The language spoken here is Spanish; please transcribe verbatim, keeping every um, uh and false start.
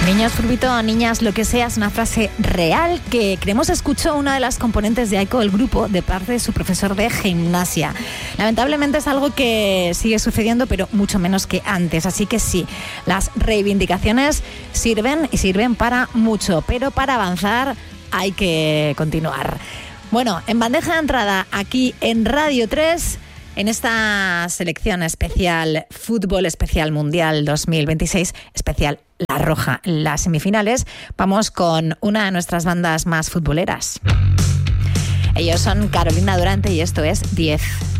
Niños, furbito, niñas, lo que sea, es una frase real que creemos escuchó una de las componentes de AICO, el grupo, de parte de su profesor de gimnasia. Lamentablemente es algo que sigue sucediendo, pero mucho menos que antes. Así que sí, las reivindicaciones sirven y sirven para mucho, pero para avanzar hay que continuar. Bueno, en bandeja de entrada aquí en Radio tres, en esta selección especial Fútbol Especial Mundial dos mil veintiséis, especial La Roja, las semifinales, vamos con una de nuestras bandas más futboleras. Ellos son Carolina Durante y esto es diez.